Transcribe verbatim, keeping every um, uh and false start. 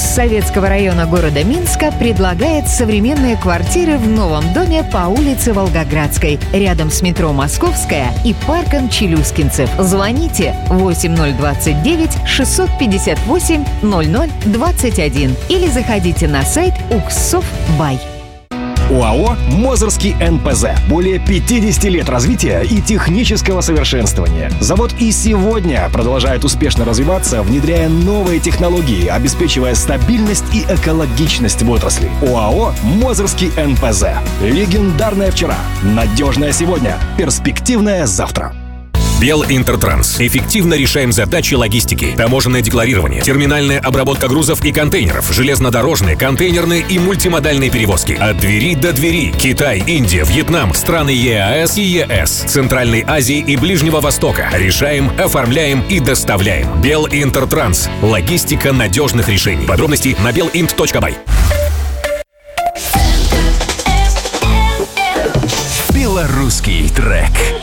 Советского района города Минска предлагает современные квартиры в новом доме по улице Волгоградской, рядом с метро Московская и парком Челюскинцев. Звоните восемь ноль двадцать девять шестьсот пятьдесят восемь ноль ноль двадцать один или заходите на сайт укссов бай. ОАО «Мозырский эн пэ зэ». Более пятьдесят лет развития и технического совершенствования. Завод и сегодня продолжает успешно развиваться, внедряя новые технологии, обеспечивая стабильность и экологичность в отрасли. ОАО «Мозырский эн пэ зэ». Легендарное вчера, надежное сегодня, перспективное завтра. Белинтертранс. Эффективно решаем задачи логистики. Таможенное декларирование, терминальная обработка грузов и контейнеров, железнодорожные, контейнерные и мультимодальные перевозки. От двери до двери. Китай, Индия, Вьетнам, страны е а эс и е эс, Центральной Азии и Ближнего Востока. Решаем, оформляем и доставляем. Белинтертранс. Логистика надежных решений. Подробности на белинт точка бай. Белорусский трек.